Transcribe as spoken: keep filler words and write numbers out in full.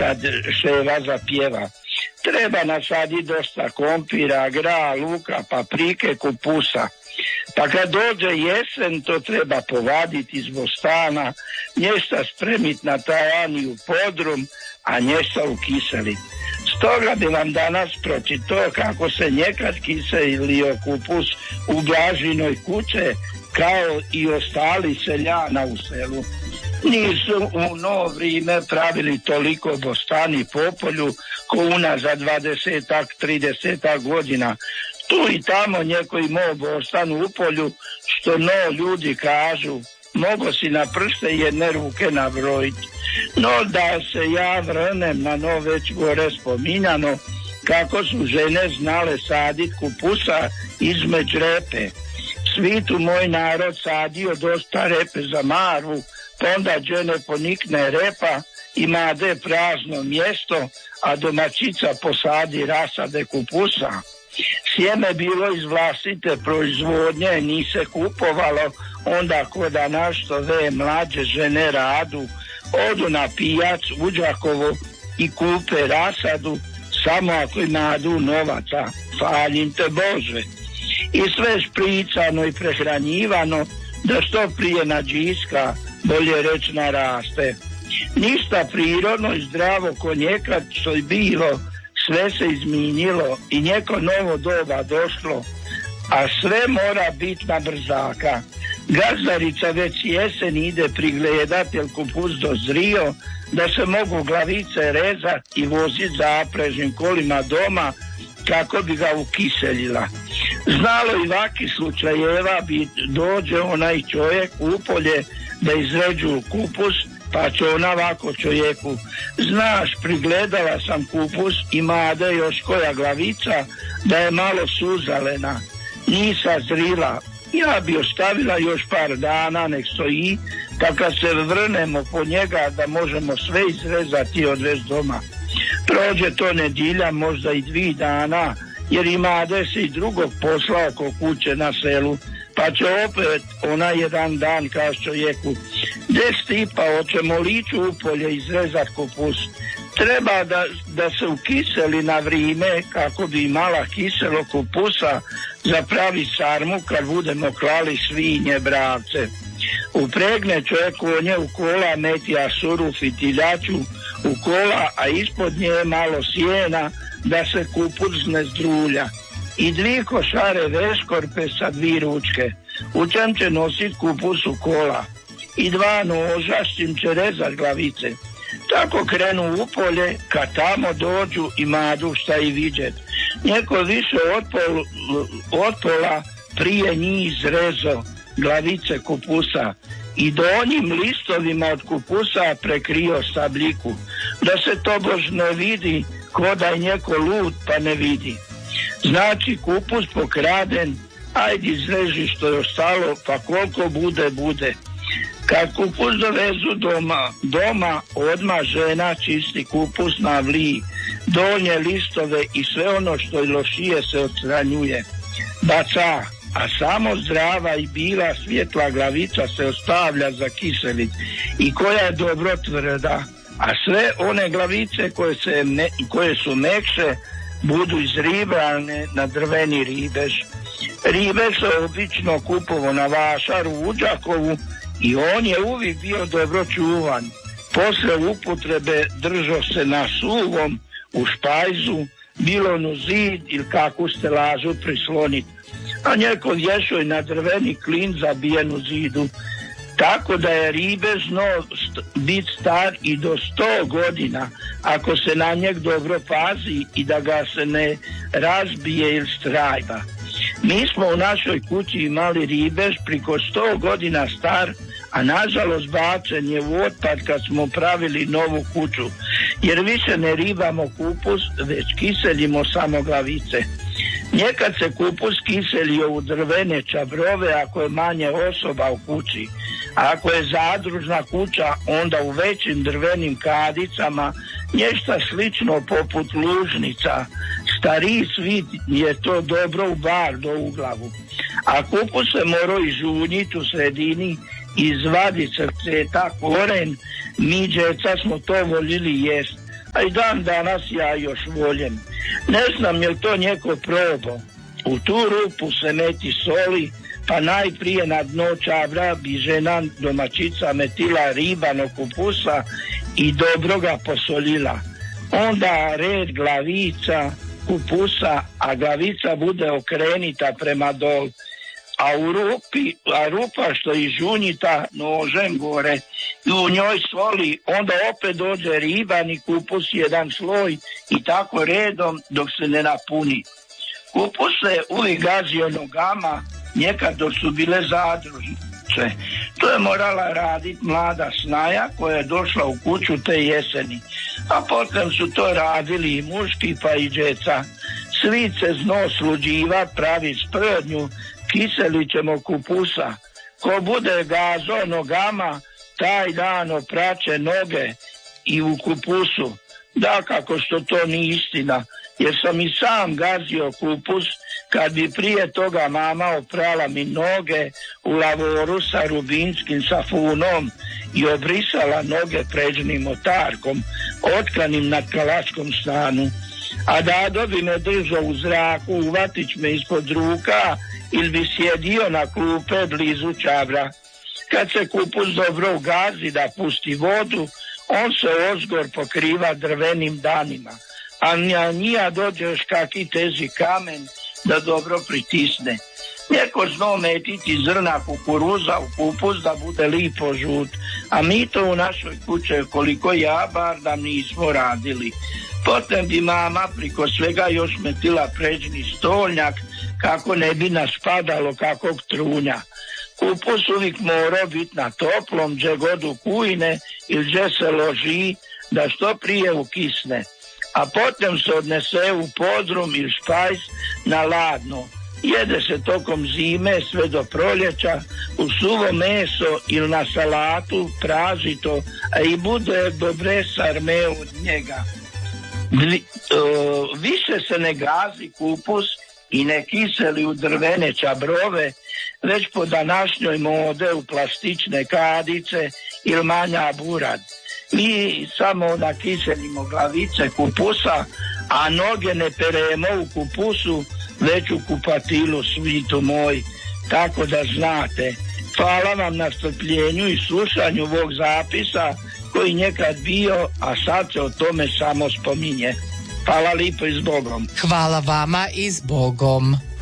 kad ševa zapjeva. Treba nasaditi dosta kompira, gra, luka, paprike, kupusa. Pa kad dođe jesen, to treba povaditi iz bostana, nješta spremiti na tajaniju podrum, a nješta ukiseliti. Stoga bi vam danas pročitao kako se nekad kiselio kupus u Blažinoj kuće, kao i ostali seljana u selu. Nisu u novo vrijeme pravili toliko bostani po polju ko unazad dvadesetak, tridesetak godina. Tu i tamo neko imao bostan u polju, što no ljudi kažu, mogo si na prste jedne ruke nabrojiti. No da se ja vrnem na no već gore spominjano, kako su žene znale saditi kupusa između repe. Svitu moj narod sadio dosta repe za marvu, pa onda žene ponikne repa i made prazno mjesto, a domaćica posadi rasade kupusa. Sjeme bilo iz vlastite proizvodnje, ni se kupovalo, onda koda našto ve mlađe žene radu, odu na pijac u Đakovo i kupe rasadu, samo ako imadu novaca, falim te Bože. I sve špricano i prehranjivano, da što prije nađiska, bolje reći naraste. Ništa prirodno i zdravo ko nekad što je bilo, sve se izminilo i neko novo doba došlo, a sve mora biti na brzaka. Gazdarica već jesen ide prigledat, jer kupus dozrio, da se mogu glavice rezat i vozit zaprežnim kolima doma, kako bi ga ukiselila. Znalo i vaki slučajeva bi dođe onaj čovjek u polje da izređu kupus, pa će ona ovako čovjeku, znaš, prigledala sam kupus i made još koja glavica, da je malo suzalena, nisa zrila, ja bi ostavila još par dana, nek stoji, pa kad se vrnemo po njega da možemo sve izrezati i odvesti doma. Prođe to nedjelja, možda i dvi dana, jer imade se i drugog posla oko kuće na selu, pa će opet ona jedan dan kaže čovjeku, gdje stipa, hoćemo liću u polje izrezat kupus. Treba da, da se ukiseli na vrijeme, kako bi imala kiselo kupusa za pravi sarmu kad budemo klali svinje, bravce. Upregne čovjek konje u kola, metija suruf i tiljaču u kola, a ispod nje malo sjena, da se kupus ne zdrulja. I dvi košare veškorpe sa dvi ručke, u čem će nosit kupus u kola. I dva noža s čim će rezat glavice. Tako krenu u polje, kad tamo dođu i madu šta i vidjet. Neko više od, pol, od pola prije njih izrezo glavice kupusa i donjim listovima od kupusa prekrio sabljiku, da se tobož ne vidi, ko da je neko lud pa ne vidi. Znači kupus pokraden, ajde izreži što je ostalo, pa koliko bude, bude. Kad kupus dovezu doma, doma odmah žena čisti kupus na vli, donje listove i sve ono što je lošije se odstranjuje. Baca, a samo zdrava i bila svjetla glavica se ostavlja za kiselit i koja je dobro tvrda, a sve one glavice koje, se me, koje su mekše budu izribane na drveni ribež. Ribež se obično kupovo na vašaru u Đakovu i on je uvijek bio dobro čuvan. Posle upotrebe držao se na suvom, u špajzu, bilo nu zid ili kakvu stelažu prisloniti, a neko vješao i na drveni klin zabijen u zidu. Tako da je ribež no bit star i do sto godina, ako se na njeg dobro pazi i da ga se ne razbije ili strajba. Mi smo u našoj kući imali ribež priko sto godina star, a nažalost bačen je u otpad kad smo pravili novu kuću, jer više ne ribamo kupus, već kiselimo samo glavice. Nekad se kupus kiselio u drvene čabrove ako je manje osoba u kući, a ako je zadružna kuća, onda u većim drvenim kadicama, nešto slično poput lužnica. Stariji svit je to dobro u bar do u glavu. A kupus se morao izžunjiti u sredini i izvaditi srceta, koren. Mi djeca smo to volili jest, a i dan danas ja još voljem. Ne znam je li to njeko probo. U tu rupu se meti soli, pa najprije na dno čabra bi žena domaćica metila ribano kupusa i dobro ga posolila. Onda red glavica kupusa, a glavica bude okrenita prema dol, a u rupi, a rupa što izžunjita nožem gore i u njoj soli, onda opet dođe ribani kupus jedan sloj i tako redom dok se ne napuni. Kupus se uvijek gazio nogama, nekad dok su bile zadružice. To je morala raditi mlada snaja koja je došla u kuću te jeseni. A potom su to radili i muški pa i djeca. Svice zno sluđiva pravi sprednju, kiseli ćemo kupusa. Ko bude gazo nogama, taj dan opraće noge i u kupusu. Da, kako što to nije istina, jer sam i sam gazio kupus kad bi prije toga mama oprala mi noge u lavoru sa rubinskim safunom i obrisala noge pređnim otarkom, otkanim na tkalačkom stanu. A dado bi me držao u zraku, uvatić me ispod ruka ili bi sjedio na klupe blizu čabra. Kad se kupus dobro ugazi da pusti vodu, on se ozgor pokriva drvenim danima, a na njija dođe još kaki tezi kamen da dobro pritisne. Neko zno metiti zrna kukuruza u kupus da bude lipo žut, a mi to u našoj kući koliko ja bar da nismo radili. Potom bi mama priko svega još metila pređni stolnjak kako ne bi nas padalo kakog trunja. Kupus uvijek mora biti na toplom, gdje god u kujne ili gdje se loži da što prije ukisne. A potom se odnese u podrum ili špajs na ladno. Jede se tokom zime sve do proljeća u suvo meso ili na salatu pražito, a i bude dobre sarme od njega. Dvi, o, više se ne gazi kupus i ne kiseli u drvene čabrove, već po današnjoj mode u plastične kadice ili manja burad. Mi samo nakiselimo glavice kupusa, a noge ne peremo u kupusu, već u kupatilu, svitu moj, tako da znate. Hvala vam na strpljenju i slušanju ovog zapisa koji nekad bio, a sad se o tome samo spominje. Hvala lipo i s Bogom. Hvala vama i s Bogom.